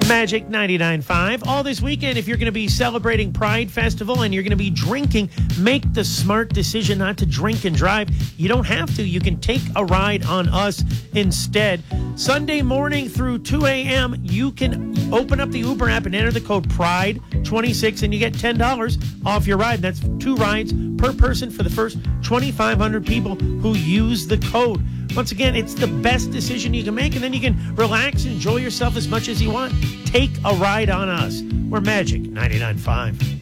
Magic 99.5. All this weekend, if you're going to be celebrating Pride Festival and you're going to be drinking, make the smart decision not to drink and drive. You don't have to. You can take a ride on us instead. Sunday morning through 2 a.m., you can open up the Uber app and enter the code PRIDE26 and you get $10 off your ride. That's 2 rides per person for the first 2,500 people who use the code. Once again, it's the best decision you can make, and then you can relax, enjoy yourself as much as you want. Take a ride on us. We're Magic 99.5.